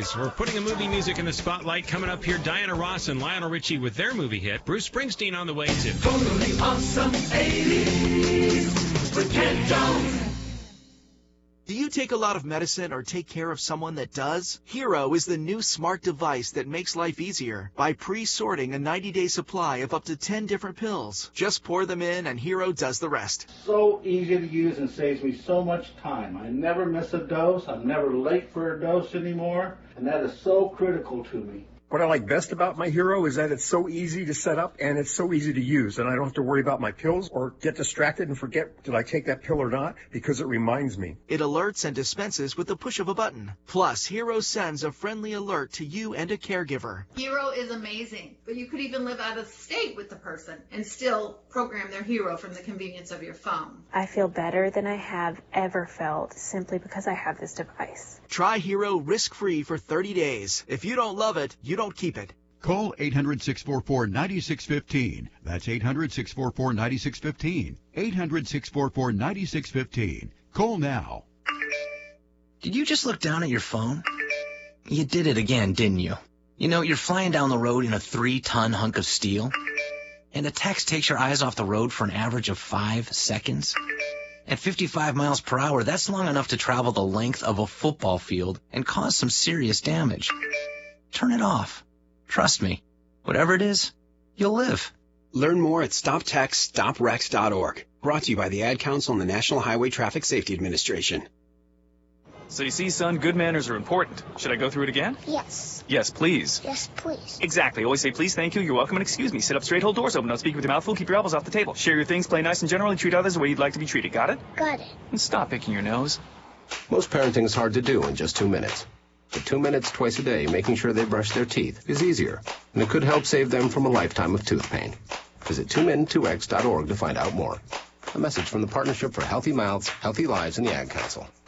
Mondays, we're putting the movie music in the spotlight. Coming up here, Diana Ross and Lionel Richie with their movie hit. Bruce Springsteen on the way, too. Totally awesome 80s with Ken Jones. Do you take a lot of medicine or take care of someone that does? Hero is the new smart device that makes life easier by pre-sorting a 90-day supply of up to 10 different pills. Just pour them in and Hero does the rest. So easy to use and saves me so much time. I never miss a dose. I'm never late for a dose anymore. And that is so critical to me. What I like best about my Hero is that it's so easy to set up and it's so easy to use, and I don't have to worry about my pills or get distracted and forget, did I take that pill or not, because it reminds me. It alerts and dispenses with the push of a button. Plus, Hero sends a friendly alert to you and a caregiver. Hero is amazing, but you could even live out of state with the person and still program their Hero from the convenience of your phone. I feel better than I have ever felt simply because I have this device. Try Hero risk-free for 30 days. If you don't love it, you don't keep it. Call 800-644-9615. That's 800-644-9615. 800-644-9615. Call now. Did you just look down at your phone? You did it again, didn't you? You know, you're flying down the road in a 3-ton hunk of steel, and a text takes your eyes off the road for an average of 5 seconds. At 55 miles per hour, that's long enough to travel the length of a football field and cause some serious damage. Turn it off. Trust me, whatever it is, you'll live. Learn more at StopTextsStopWrecks.org. Brought to you by the Ad Council and the National Highway Traffic Safety Administration. So you see, son, good manners are important. Should I go through it again? Yes. Yes, please. Yes, please. Exactly. Always say please, thank you, you're welcome, and excuse me. Sit up straight, hold doors open, don't speak with your mouth full, keep your elbows off the table. Share your things, play nice and generally, treat others the way you'd like to be treated. Got it? Got it. And stop picking your nose. Most parenting is hard to do in just 2 minutes. But 2 minutes twice a day making sure they brush their teeth is easier, and it could help save them from a lifetime of tooth pain. Visit 2min2x.org to find out more. A message from the Partnership for Healthy Mouths, Healthy Lives, and the Ad Council.